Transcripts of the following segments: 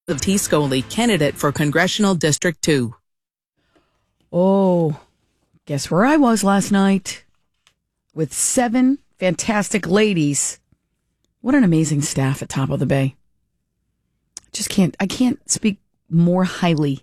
of T. Scully, candidate for Congressional District 2. Oh, guess where I was last night? With 7 fantastic ladies. What an amazing staff at Top of the Bay. I can't speak more highly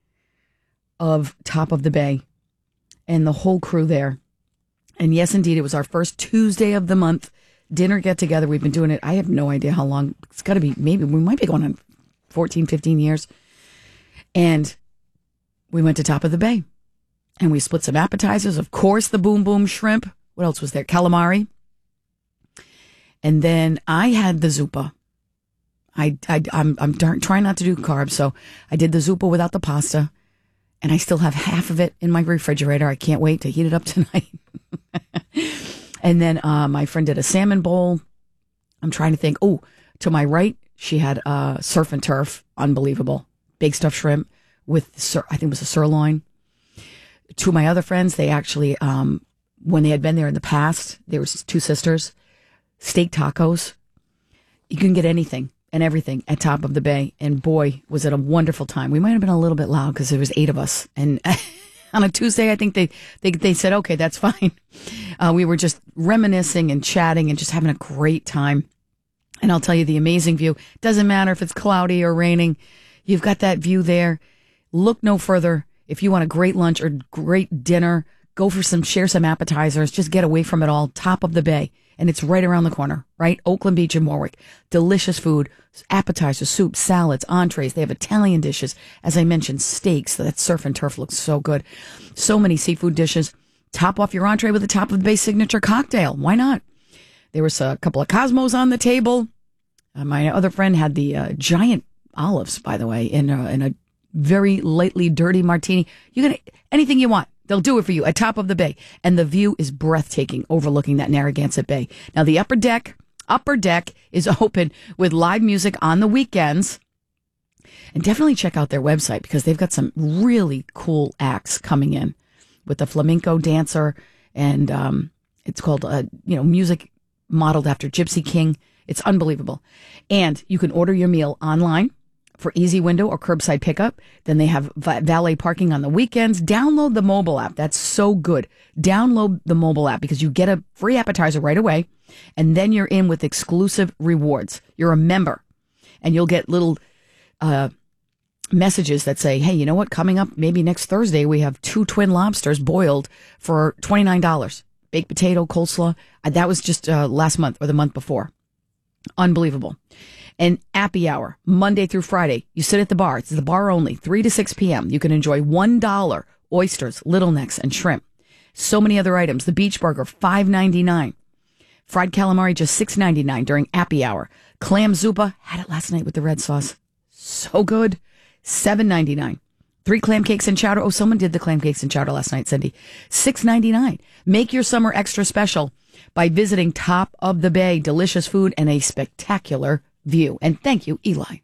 of Top of the Bay and the whole crew there. And yes, indeed, it was our first Tuesday of the month dinner get together. We've been doing it. I have no idea how long. It's got to be, maybe we might be going on 14, 15 years. And we went to Top of the Bay and we split some appetizers. Of course, the boom boom shrimp. What else was there? Calamari. And then I had the zuppa. I'm trying not to do carbs, so I did the zuppa without the pasta, and I still have half of it in my refrigerator. I can't wait to heat it up tonight. And then my friend did a salmon bowl. I'm trying to think. Oh, to my right, she had surf and turf. Unbelievable. Big stuffed shrimp with, I think it was a sirloin. To my other friends, they actually, when they had been there in the past, there was 2 sisters, steak tacos. You can get anything and everything at Top of the Bay. And boy, was it a wonderful time. We might have been a little bit loud because there was 8 of us. And on a Tuesday, I think they said, okay, that's fine. We were just reminiscing and chatting and just having a great time. And I'll tell you, the amazing view. Doesn't matter if it's cloudy or raining. You've got that view there. Look no further. If you want a great lunch or great dinner, go for share some appetizers. Just get away from it all. Top of the Bay. And it's right around the corner, right? Oakland Beach and Warwick. Delicious food, appetizers, soups, salads, entrees. They have Italian dishes. As I mentioned, steaks. That surf and turf looks so good. So many seafood dishes. Top off your entree with a Top of the Bay signature cocktail. Why not? There was a couple of Cosmos on the table. My other friend had the giant olives, by the way, in a very lightly dirty martini. You can anything you want. They'll do it for you at Top of the Bay. And the view is breathtaking overlooking that Narragansett Bay. Now, the upper deck is open with live music on the weekends. And definitely check out their website because they've got some really cool acts coming in with the flamenco dancer. And it's called, music modeled after Gypsy King. It's unbelievable. And you can order your meal online for easy window or curbside pickup. Then they have valet parking on the weekends. Download the mobile app. That's so good. Download the mobile app because you get a free appetizer right away. And then you're in with exclusive rewards. You're a member and you'll get little messages that say, hey, you know what? Coming up maybe next Thursday, we have 2 twin lobsters boiled for $29. Baked potato, coleslaw. That was just last month or the month before. Unbelievable. And Appy Hour, Monday through Friday. You sit at the bar. It's the bar only, 3 to 6 p.m. You can enjoy $1 oysters, little necks, and shrimp. So many other items. The beach burger, $5.99. Fried calamari, just $6.99 during Appy Hour. Clam zuppa, had it last night with the red sauce. So good. $7.99. 3 clam cakes and chowder. Oh, someone did the clam cakes and chowder last night, Cindy. $6.99. Make your summer extra special by visiting Top of the Bay. Delicious food and a spectacular view. And thank you, Eli.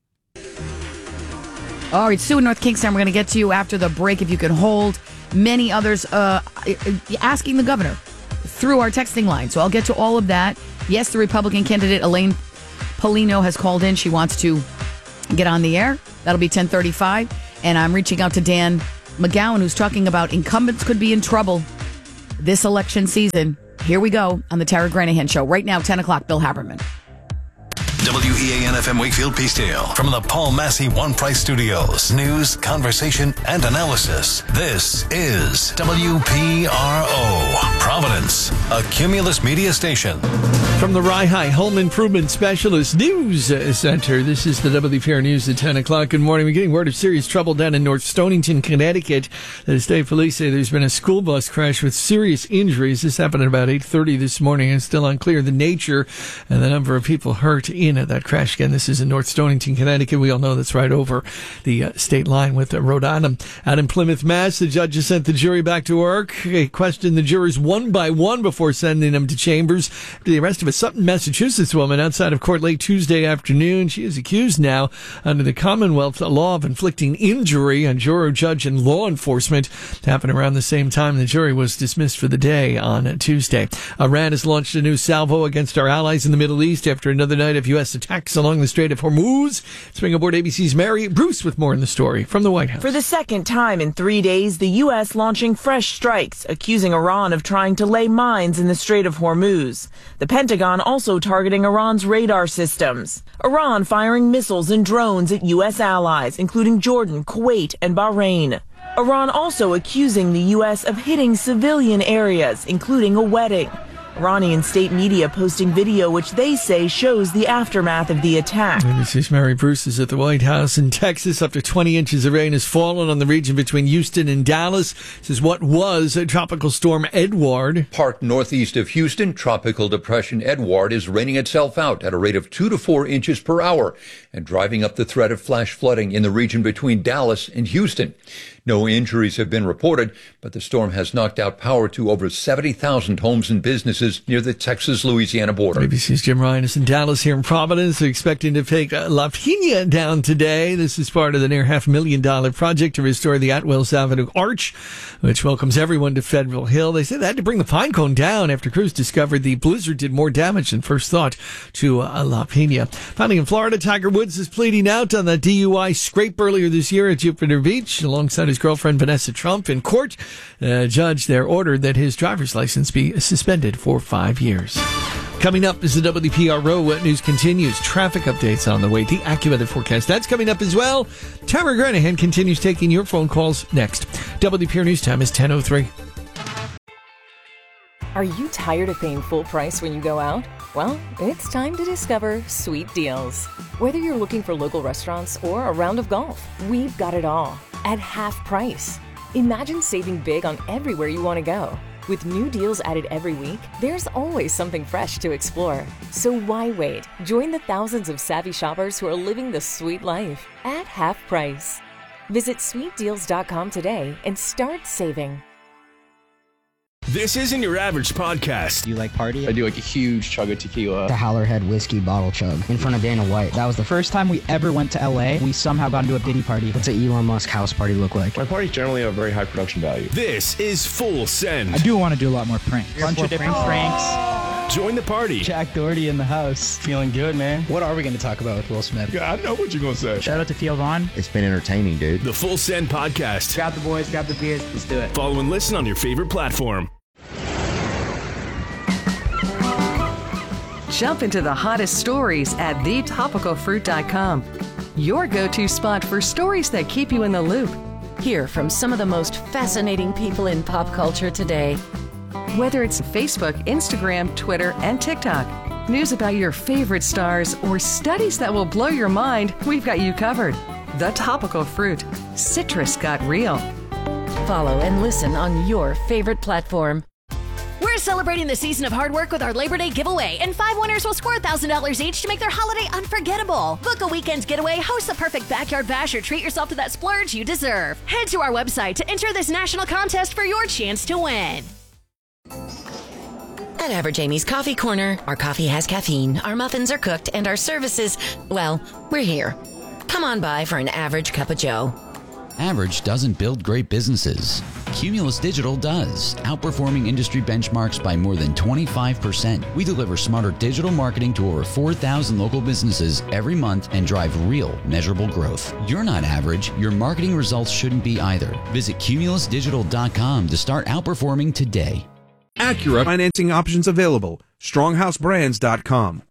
All right, Sue in North Kingstown, we're going to get to you after the break if you can hold. Many others asking the governor through our texting line. So I'll get to all of that. Yes, the Republican candidate, Elaine Paulino, has called in. She wants to get on the air. That'll be 10:35. And I'm reaching out to Dan McGowan, who's talking about incumbents could be in trouble this election season. Here we go on the Tara Granahan Show. Right now, 10 o'clock, Bill Haberman. WEAN-FM Wakefield Peacedale from the Paul Massey One Price Studios. News, conversation, and analysis. This is WPRO, Providence, a Cumulus media station. From the Rye Home Improvement Specialist News Center, this is the WPR News at 10 o'clock. Good morning. We're getting word of serious trouble down in North Stonington, Connecticut. The state police say there's been a school bus crash with serious injuries. This happened at about 8:30 this morning. It's still unclear the nature and the number of people hurt in that crash. Again, this is in North Stonington, Connecticut. We all know that's right over the state line with Rhode Island. Out in Plymouth, Mass., the judge has sent the jury back to work. They questioned the jurors' one by one before sending them to chambers after the arrest of a Sutton, Massachusetts woman outside of court late Tuesday afternoon. She is accused now under the Commonwealth law of inflicting injury on juror, judge, and law enforcement. It happened around the same time the jury was dismissed for the day on Tuesday. Iran has launched a new salvo against our allies in the Middle East after another night of U.S. attacks along the Strait of Hormuz. Let's bring aboard ABC's Mary Bruce with more in the story from the White House. For the second time in 3 days, the U.S. launching fresh strikes, accusing Iran of trying to lay mines in the Strait of Hormuz. The Pentagon also targeting Iran's radar systems. Iran firing missiles and drones at U.S. allies, including Jordan, Kuwait, and Bahrain. Iran also accusing the U.S. of hitting civilian areas, including a wedding. Iranian state media posting video which they say shows the aftermath of the attack. ABC's Mary Bruce is at the White House in Texas. Up to 20 inches of rain has fallen on the region between Houston and Dallas. This is what was a tropical storm Edward. Parked northeast of Houston, Tropical Depression Edward is raining itself out at a rate of 2 to 4 inches per hour and driving up the threat of flash flooding in the region between Dallas and Houston. No injuries have been reported, but the storm has knocked out power to over 70,000 homes and businesses near the Texas-Louisiana border. ABC's Jim Ryan is in Dallas. Here in Providence, they're expecting to take La Pina down today. This is part of the near $500,000 project to restore the Atwells Avenue Arch, which welcomes everyone to Federal Hill. They said they had to bring the pine cone down after crews discovered the blizzard did more damage than first thought to La Pina. Finally, in Florida, Tiger Woods is pleading out on the DUI scrape earlier this year at Jupiter Beach alongside his girlfriend Vanessa Trump. In court, a judge there ordered that his driver's license be suspended for 5 years. Coming up as the WPRO news continues, traffic updates on the way, the AccuWeather forecast. That's coming up as well. Tamara Granahan continues taking your phone calls next. WPRO News Time is 10:03. Are you tired of paying full price when you go out? Well, it's time to discover Sweet Deals. Whether you're looking for local restaurants or a round of golf, we've got it all at half price. Imagine saving big on everywhere you want to go. With new deals added every week, there's always something fresh to explore. So why wait? Join the thousands of savvy shoppers who are living the sweet life at half price. Visit sweetdeals.com today and start saving. This isn't your average podcast. Do you like party? I do like a huge chug of tequila. The Howlerhead whiskey bottle chug in front of Dana White. That was the first time we ever went to LA. We somehow got into a Diddy party. What's an Elon Musk house party look like? My parties generally have very high production value. This is Full Send. I do want to do a lot more pranks. Bunch of different pranks. Join the party. Jack Doherty in the house. Feeling good, man. What are we going to talk about with Will Smith? Yeah, I know what you're going to say. Shout out to Theo Vaughn. It's been entertaining, dude. The Full Send podcast. Grab the boys, grab the beers. Let's do it. Follow and listen on your favorite platform. Jump into the hottest stories at thetopicalfruit.com. Your go-to spot for stories that keep you in the loop. Hear from some of the most fascinating people in pop culture today. Whether it's Facebook, Instagram, Twitter, and TikTok, news about your favorite stars, or studies that will blow your mind, we've got you covered. The Topical Fruit. Citrus got real. Follow and listen on your favorite platform. We're celebrating the season of hard work with our Labor Day giveaway, and 5 winners will score $1,000 each to make their holiday unforgettable. Book a weekend's getaway, host the perfect backyard bash, or treat yourself to that splurge you deserve. Head to our website to enter this national contest for your chance to win. At Average Amy's Coffee Corner, our coffee has caffeine, our muffins are cooked, and our services, well, we're here. Come on by for an average cup of joe. Average doesn't build great businesses. Cumulus Digital does, outperforming industry benchmarks by more than 25%. We deliver smarter digital marketing to over 4,000 local businesses every month and drive real, measurable growth. You're not average. Your marketing results shouldn't be either. Visit cumulusdigital.com to start outperforming today. Acura financing options available. StronghouseBrands.com.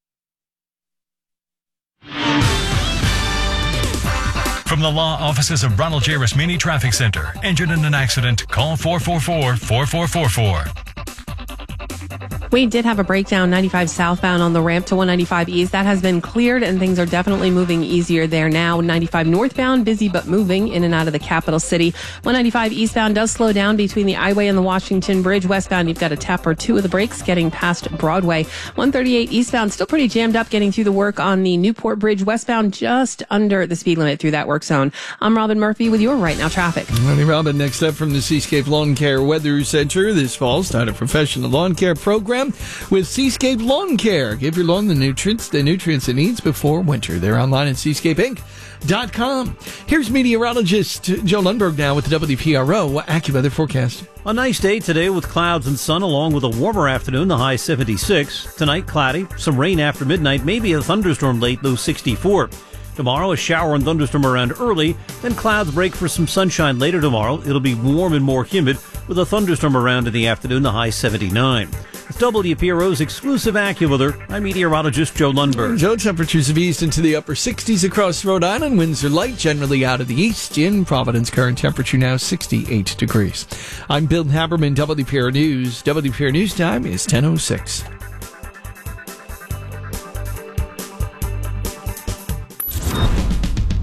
From the law offices of Ronald J. Rosmini Traffic Center. Injured in an accident? Call 444-4444. We did have a breakdown 95 southbound on the ramp to 195 east. That has been cleared and things are definitely moving easier there now. 95 northbound, busy but moving in and out of the capital city. 195 eastbound does slow down between the I-Way and the Washington Bridge. Westbound, you've got a tap or two of the brakes getting past Broadway. 138 eastbound, still pretty jammed up getting through the work on the Newport Bridge. Westbound, just under the speed limit through that work zone. I'm Robin Murphy with your Right Now traffic. Morning, Robin. Next up from the Seascape Lawn Care Weather Center. This fall, start a professional lawn care program with Seascape Lawn Care. Give your lawn the nutrients it needs before winter. They're online at seascapeinc.com. Here's meteorologist Joe Lundberg now with the WPRO AccuWeather forecast. A nice day today with clouds and sun along with a warmer afternoon, the high 76. Tonight, cloudy, some rain after midnight, maybe a thunderstorm late, low 64. Tomorrow, a shower and thunderstorm around early, then clouds break for some sunshine later tomorrow. It'll be warm and more humid with a thunderstorm around in the afternoon, the high 79. With WPRO's exclusive AccuWeather, I'm meteorologist Joe Lundberg. Joe, temperatures have eased into the upper 60s across Rhode Island. Winds are light, generally out of the east. In Providence, current temperature now 68 degrees. I'm Bill Haberman, WPRO News. WPRO News time is 10:06.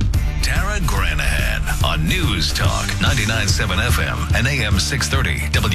Tara Granahan on News Talk 99.7 FM and AM 630 W.